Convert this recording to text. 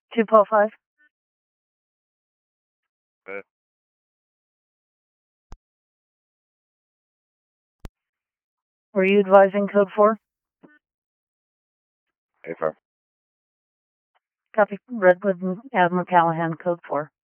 2 Paul 5. Good. Were you advising code 4? Affirm. Copy. Redwood and Admiral Callahan, code 4.